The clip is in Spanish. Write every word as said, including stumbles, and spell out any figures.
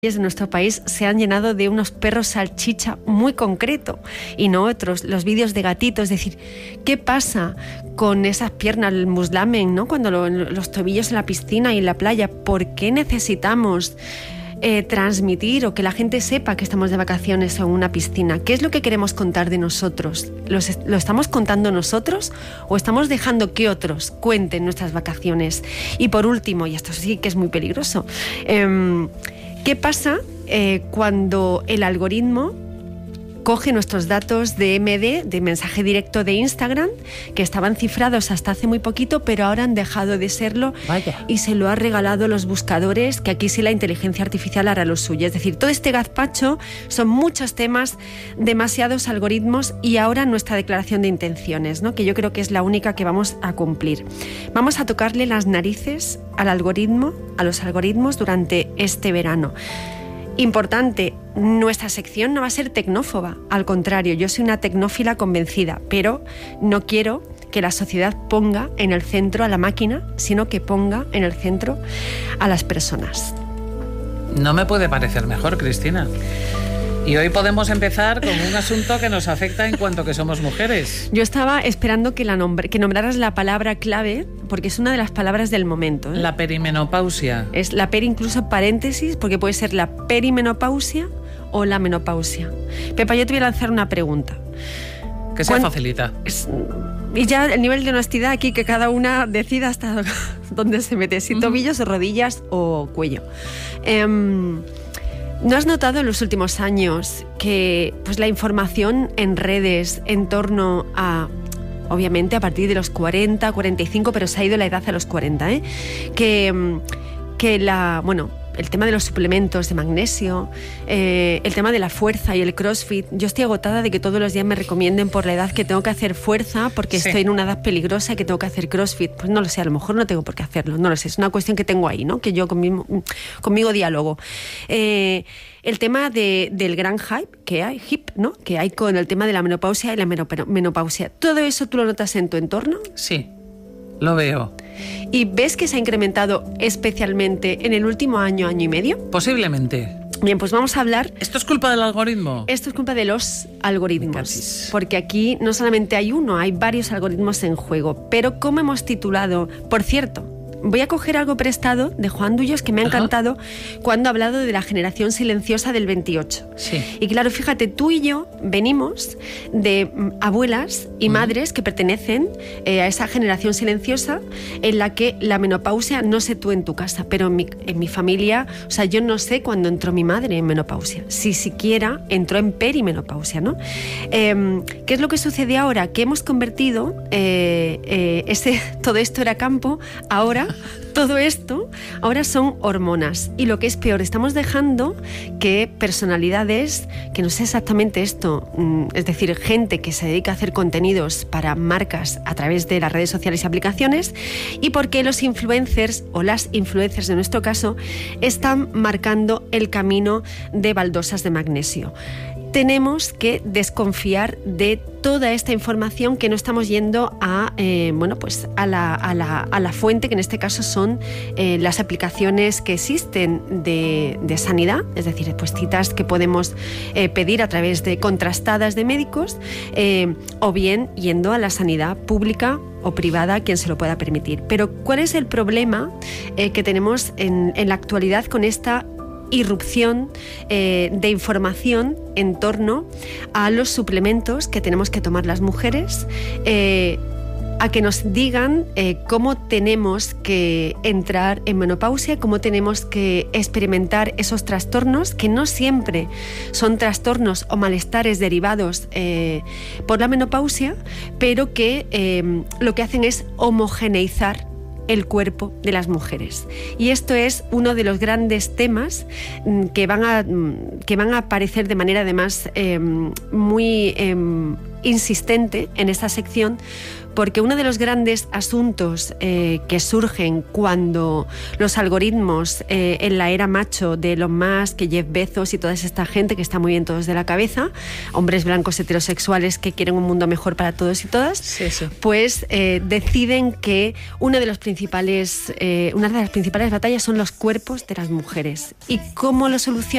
de nuestro país se han llenado de unos perros salchicha muy concreto y no otros, los vídeos de gatitos, es decir, ¿qué pasa con esas piernas, el muslamen, ¿no? Cuando lo, los tobillos en la piscina y en la playa? ¿Por qué necesitamos eh, transmitir o que la gente sepa que estamos de vacaciones en una piscina? ¿Qué es lo que queremos contar de nosotros? ¿Los, ¿Lo estamos contando nosotros o estamos dejando que otros cuenten nuestras vacaciones? Y por último, y esto sí que es muy peligroso, eh, ¿qué pasa eh, cuando el algoritmo coge nuestros datos de M D, de mensaje directo de Instagram, que estaban cifrados hasta hace muy poquito, pero ahora han dejado de serlo? Vaya. Y se lo ha regalado a los buscadores, que aquí sí la inteligencia artificial hará lo suyo? Es decir, todo este gazpacho son muchos temas, demasiados algoritmos y ahora nuestra declaración de intenciones, ¿no? Que yo creo que es la única que vamos a cumplir. Vamos a tocarle las narices al algoritmo, a los algoritmos durante este verano. Importante, nuestra sección no va a ser tecnófoba, al contrario, yo soy una tecnófila convencida, pero no quiero que la sociedad ponga en el centro a la máquina, sino que ponga en el centro a las personas. No me puede parecer mejor, Cristina. Y hoy podemos empezar con un asunto que nos afecta en cuanto que somos mujeres. Yo estaba esperando que, la nombre, que nombraras la palabra clave, porque es una de las palabras del momento, ¿eh? La perimenopausia. Es la peri, incluso paréntesis, porque puede ser la perimenopausia o la menopausia. Pepa, yo te voy a lanzar una pregunta. Que sea facilita. Es, y ya el nivel de honestidad aquí, que cada una decida hasta dónde se mete, si tobillos, uh-huh. rodillas o cuello. Eh, ¿No has notado en los últimos años que pues, la información en redes en torno a, obviamente a partir de los cuarenta, cuarenta y cinco, pero se ha ido la edad a los cuarenta, ¿eh? que, que la, bueno, el tema de los suplementos de magnesio, eh, el tema de la fuerza y el crossfit? Yo estoy agotada de que todos los días me recomienden por la edad que tengo que hacer fuerza porque sí. estoy en una edad peligrosa y que tengo que hacer crossfit. Pues no lo sé, a lo mejor no tengo por qué hacerlo, no lo sé, es una cuestión que tengo ahí, ¿no? Que yo conmigo, conmigo diálogo. Eh, el tema de, del gran hype que hay, hip, ¿no? Que hay con el tema de la menopausia y la menopausia. ¿Todo eso tú lo notas en tu entorno? Sí, lo veo. ¿Y ves que se ha incrementado especialmente en el último año, año y medio? Posiblemente. Bien, pues vamos a hablar... ¿Esto es culpa del algoritmo? Esto es culpa de los algoritmos. Porque aquí no solamente hay uno, hay varios algoritmos en juego. Pero ¿cómo hemos titulado? Por cierto, voy a coger algo prestado de Juan Dullos que me ha Ajá. encantado cuando ha hablado de la generación silenciosa del veintiocho. Sí. Y claro, fíjate, tú y yo venimos de abuelas y uh-huh. madres que pertenecen eh, a esa generación silenciosa en la que la menopausia, no sé tú en tu casa, pero en mi, en mi familia, o sea, yo no sé cuándo entró mi madre en menopausia, si siquiera entró en perimenopausia, ¿no? Eh, ¿Qué es lo que sucede ahora? Que hemos convertido eh, eh, ese, todo esto era campo, ahora todo esto, ahora son hormonas. Y lo que es peor, estamos dejando que personalidades, que no sé exactamente esto, es decir, gente que se dedica a hacer contenidos para marcas a través de las redes sociales y aplicaciones, y porque los influencers, o las influencers en nuestro caso, están marcando el camino de baldosas de magnesio. Tenemos que desconfiar de toda esta información, que no estamos yendo a, eh, bueno, pues a la, a, la, a la fuente, que en este caso son eh, las aplicaciones que existen de, de sanidad, es decir, pues citas que podemos eh, pedir a través de contrastadas de médicos, eh, o bien yendo a la sanidad pública o privada, quien se lo pueda permitir. Pero ¿cuál es el problema eh, que tenemos en, en la actualidad con esta irrupción eh, de información en torno a los suplementos que tenemos que tomar las mujeres, eh, a que nos digan eh, cómo tenemos que entrar en menopausia, cómo tenemos que experimentar esos trastornos, que no siempre son trastornos o malestares derivados eh, por la menopausia, pero que eh, lo que hacen es homogeneizar el cuerpo de las mujeres. Y esto es uno de los grandes temas que van a, que van a aparecer de manera además eh, muy eh, insistente en esta sección, porque uno de los grandes asuntos eh, que surgen cuando los algoritmos eh, en la era macho de Elon Musk, que Jeff Bezos y toda esta gente que está muy bien todos de la cabeza, hombres blancos heterosexuales que quieren un mundo mejor para todos y todas, sí, sí. pues eh, deciden que uno de los principales, eh, una de las principales batallas son los cuerpos de las mujeres. ¿Y cómo lo solucionan?